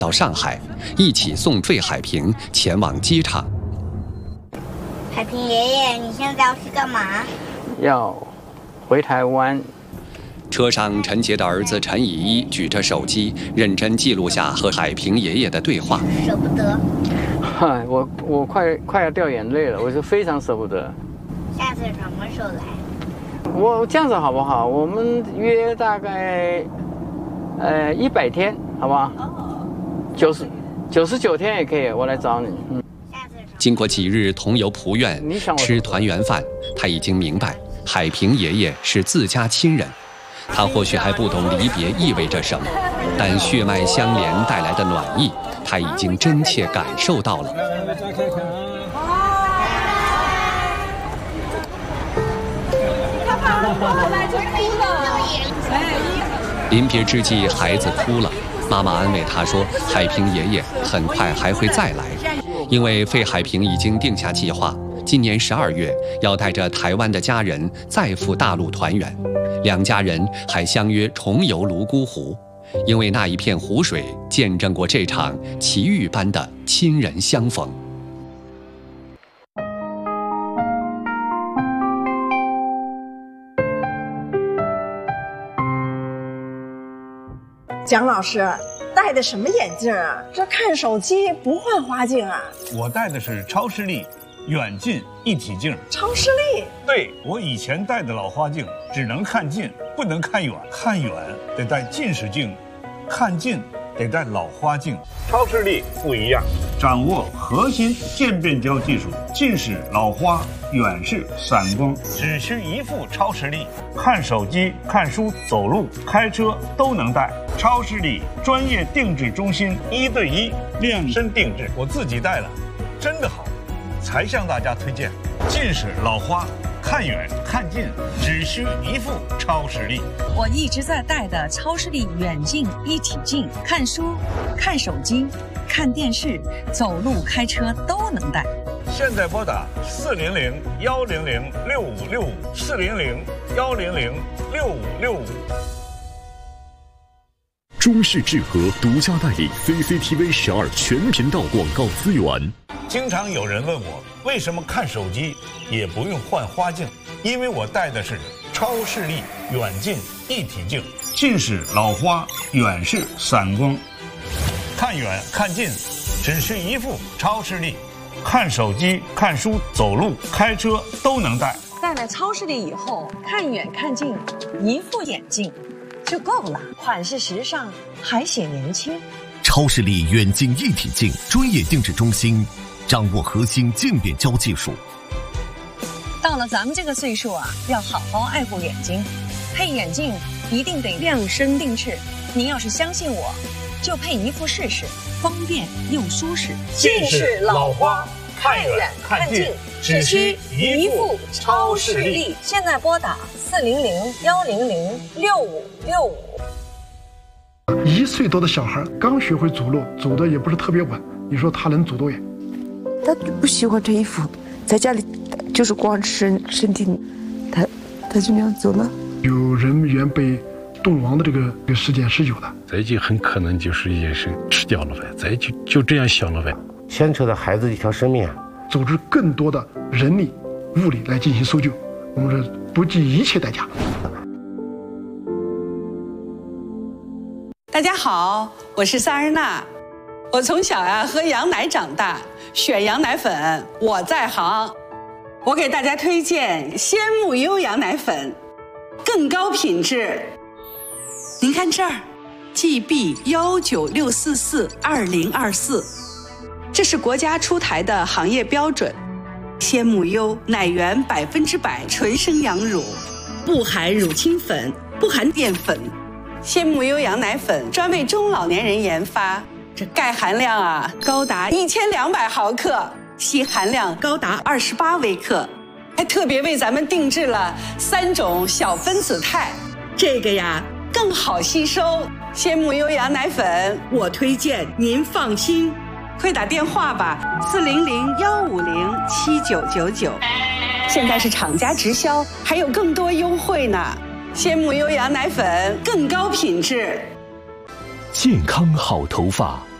到上海，一起送坠海平前往机场。 海平爷爷，你现在要去干嘛？ 要回台湾。 车上，陈杰的儿子陈以一举着手机，认真记录下和海平爷爷的对话。 舍不得。 嗨，我快要掉眼泪了，我是非常舍不得。 下次什么时候来？ 我这样子好不好？我们约大概100天，好不好？99天也可以，我来找你。 经过几日同游蒲苑，吃团圆饭，他已经明白海平爷爷是自家亲人。他或许还不懂离别意味着什么，但血脉相连带来的暖意，他已经真切感受到了。临别之际，孩子哭了，妈妈安慰他说：“海平爷爷很快还会再来，因为费海平已经定下计划，今年12月要带着台湾的家人再赴大陆团圆。两家人还相约重游泸沽湖，因为那一片湖水见证过这场奇遇般的亲人相逢。” 蒋老师戴的什么眼镜啊？这看手机不换花镜啊？ 我戴的是超视力远近一体镜。 超视力？ 对，我以前戴的老花镜只能看近，不能看远，看远得戴近视镜，看近得戴老花镜。超视力不一样，掌握核心渐变焦技术，近视、老花、远视、散光，只需一副超视力，看手机、看书、走路、开车都能戴。超视力专业定制中心，1对1量身定制，我自己戴了，真的好，才向大家推荐。近视、老花，看远看近只需一副超视力。 我一直在戴的超视力远近一体镜，看书、看手机、看电视、走路、开车都能戴。 现在拨打400-100-6565，400-100-6565。 中视智和独家代理 CCTV 12全频道广告资源。 经常有人问我，为什么看手机也不用换花镜？因为我戴的是超视力远近一体镜，近视、老花、远视、散光，看远看近只需一副超视力，看手机、看书、走路、开车都能戴。 戴了超视力以后，看远看近一副眼镜就够了，款式时尚，还显年轻。 超视力远近一体镜专业定制中心，掌握核心渐变焦技术。 到了咱们这个岁数啊，要好好爱护眼睛，配眼镜一定得量身定制。您要是相信我，就配一副试试，方便又舒适。 近视、老花，看远看近只需一副超视力。 现在拨打400-100-6565。 1岁多的小孩刚学会走路，走的也不是特别稳，你说他能走多远？ 他就不喜欢这衣服，在家里就是光吃身体，他就那样走了。 有人员被冻亡的这个事件是有的， 再就很可能就是也是吃掉了呗，再就这样想了呗。 牵扯到孩子一条生命啊， 组织更多的人力、物力来进行搜救，我们是不计一切代价。 大家好，我是萨日娜。我从小喝羊奶长大，选羊奶粉我在行。我给大家推荐鲜木优羊奶粉，更高品质。您看这儿 ，GB196442024，这是国家出台的行业标准。鲜木优奶源100%纯生羊乳，不含乳清粉，不含淀粉。鲜木优羊奶粉专为中老年人研发，这钙含量高达1200毫克，硒含量高达28微克，还特别为咱们定制了3种小分子肽，这个更好吸收。鲜木优羊奶粉我推荐，您放心，快打电话吧，400-150-7999，现在是厂家直销，还有更多优惠呢。鲜木优羊奶粉更高品质， 健康好头发。